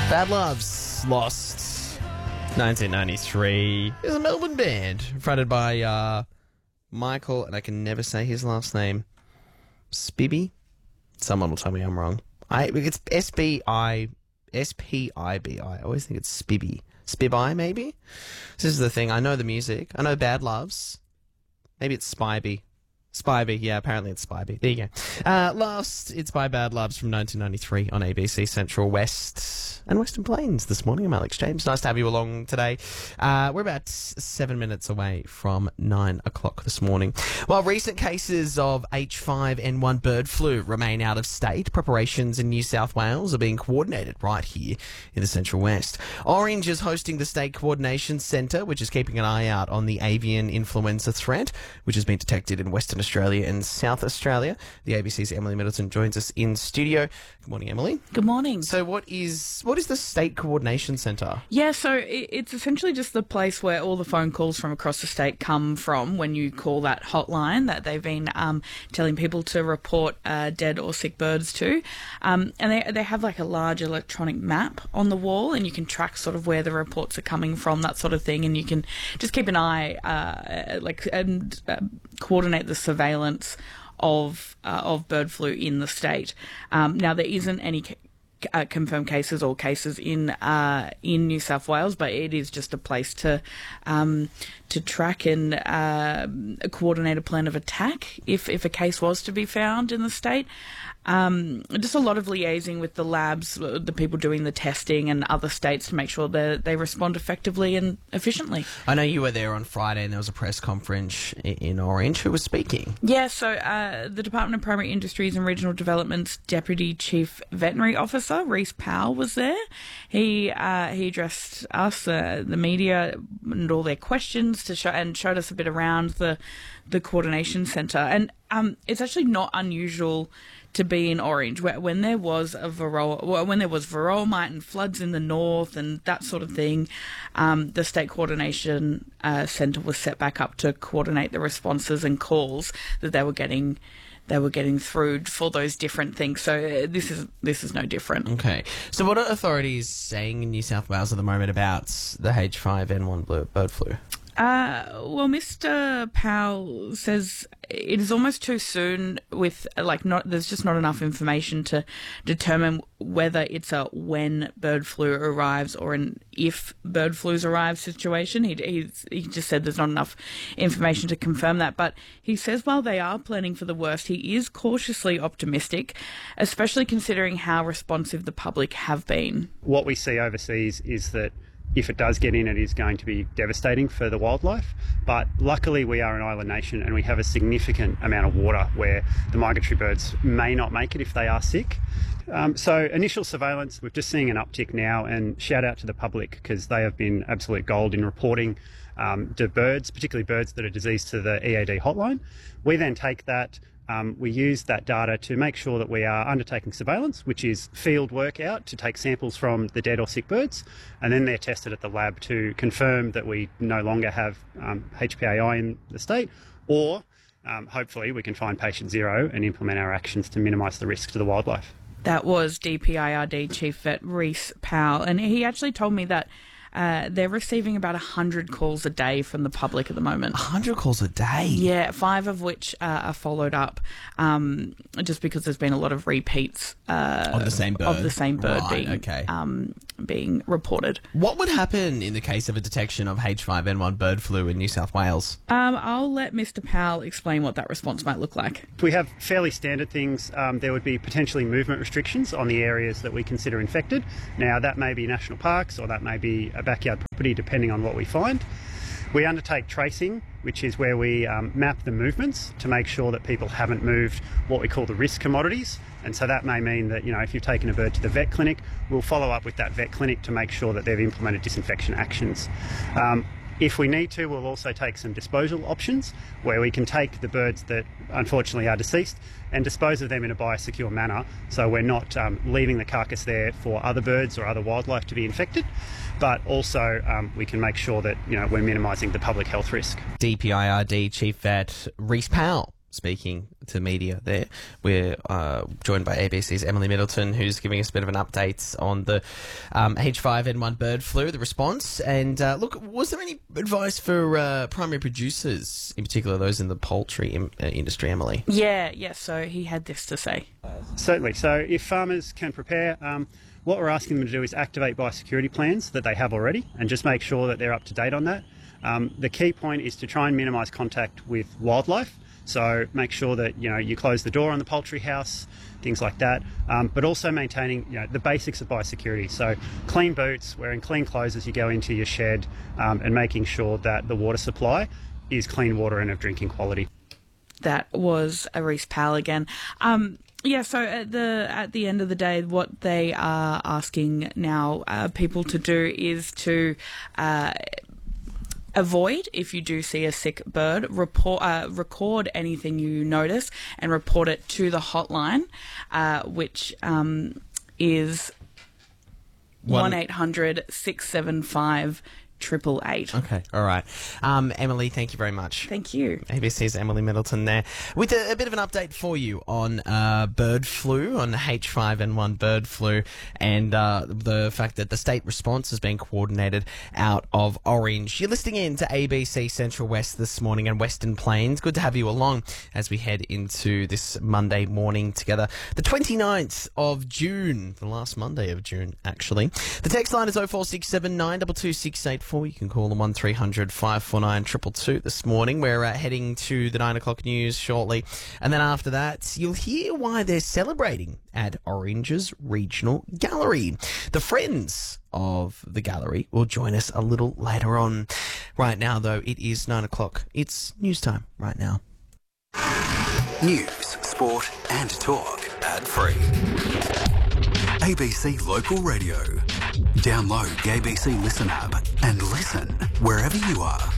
Bad Loves, Lost, 1993. Is a Melbourne band fronted by Michael, and I can never say his last name, Spibby. Someone will tell me I'm wrong. It's S-P-I-B-I. I always think it's Spibby. Spibby, maybe? This is the thing. I know the music. I know Bad Loves. Maybe it's Spivey. Spivey, yeah, apparently it's Spivey. There you go. Lost, it's by Bad Loves from 1993 on ABC Central West and Western Plains this morning. I'm Alex James. Nice to have you along today. We're about 7 minutes away from 9 o'clock this morning. While recent cases of H5N1 bird flu remain out of state, preparations in New South Wales are being coordinated right here in the Central West. Orange is hosting the State Coordination Centre, which is keeping an eye out on the avian influenza threat, which has been detected in Western Australia and South Australia. The ABC's Emily Middleton joins us in studio. Good morning, Emily. Good morning. So what is the State Coordination Centre? Yeah, so it's essentially just the place where all the phone calls from across the state come from when you call that hotline that they've been telling people to report dead or sick birds to. And they have like a large electronic map on the wall, and you can track sort of where the reports are coming from, that sort of thing, and you can just keep an eye and coordinate the surveillance of bird flu in the state. Now, there isn't any confirmed cases or cases in New South Wales, but it is just a place to track and coordinate a plan of attack if a case was to be found in the state. Just a lot of liaising with the labs, the people doing the testing, and other states to make sure that they respond effectively and efficiently. I know you were there on Friday and there was a press conference in Orange. Who was speaking? Yeah, so the Department of Primary Industries and Regional Development's Deputy Chief Veterinary Officer, Rhys Powell, was there. He addressed us, the media, and all their questions and showed us a bit around the coordination centre. And it's actually not unusual to be in Orange, when there was varroa mite and floods in the north and that sort of thing. The State Coordination Centre was set back up to coordinate the responses and calls that they were getting through for those different things. So this is no different. Okay. So what are authorities saying in New South Wales at the moment about the H5N1 bird flu? Well, Mr. Powell says it is almost too soon there's just not enough information to determine whether it's a when bird flu arrives or an if bird flu's arrive situation. He just said there's not enough information to confirm that, but he says while they are planning for the worst, he is cautiously optimistic, especially considering how responsive the public have been. What we see overseas is that if it does get in, it is going to be devastating for the wildlife. But luckily we are an island nation and we have a significant amount of water where the migratory birds may not make it if they are sick. So initial surveillance, we're just seeing an uptick now, and shout out to the public because they have been absolute gold in reporting to birds, particularly birds that are diseased, to the EAD hotline. We then take that. We use that data to make sure that we are undertaking surveillance, which is field work out to take samples from the dead or sick birds, and then they're tested at the lab to confirm that we no longer have HPAI in the state, or hopefully we can find patient zero and implement our actions to minimise the risk to the wildlife. That was DPIRD Chief Vet Rhys Powell, and he actually told me that they're receiving about 100 calls a day from the public at the moment. 100 calls a day? Yeah, 5 of which are followed up, just because there's been a lot of repeats of the same bird right, being reported. What would happen in the case of a detection of H5N1 bird flu in New South Wales? I'll let Mr. Powell explain what that response might look like. We have fairly standard things. There would be potentially movement restrictions on the areas that we consider infected. Now, that may be national parks or that may be a backyard property, depending on what we find. We undertake tracing, which is where we map the movements to make sure that people haven't moved what we call the risk commodities. And so that may mean that, if you've taken a bird to the vet clinic, we'll follow up with that vet clinic to make sure that they've implemented disinfection actions. If we need to, we'll also take some disposal options where we can take the birds that unfortunately are deceased and dispose of them in a biosecure manner, so we're not leaving the carcass there for other birds or other wildlife to be infected, but also we can make sure that we're minimising the public health risk. DPIRD Chief Vet Rhys Powell speaking to media there. We're joined by ABC's Emily Middleton, who's giving us a bit of an update on the H5N1 bird flu, the response. And look, was there any advice for primary producers, in particular those in the poultry industry, Emily? Yeah, so he had this to say. Certainly. So if farmers can prepare, what we're asking them to do is activate biosecurity plans that they have already and just make sure that they're up to date on that. The key point is to try and minimise contact with wildlife. So make sure that you close the door on the poultry house, things like that. But also maintaining the basics of biosecurity. So clean boots, wearing clean clothes as you go into your shed, and making sure that the water supply is clean water and of drinking quality. That was Reece Powell again. So at the end of the day, what they are asking now people to do is to avoid, if you do see a sick bird, record anything you notice and report it to the hotline, which is 1-800-675-888. Okay, all right. Emily, thank you very much. Thank you. ABC's Emily Middleton there with a bit of an update for you on bird flu, on H5N1 bird flu, and the fact that the state response has been coordinated out of Orange. You're listening in to ABC Central West this morning and Western Plains. Good to have you along as we head into this Monday morning together. The 29th of June, the last Monday of June, actually. The text line is 0467 922 684. You can call them 1300 549 222 this morning. We're heading to the 9 o'clock news shortly. And then after that, you'll hear why they're celebrating at Orange's Regional Gallery. The friends of the gallery will join us a little later on. Right now, though, it is 9 o'clock. It's news time right now. News, sport and talk ad-free. ABC Local Radio. Download the ABC Listen app and listen wherever you are.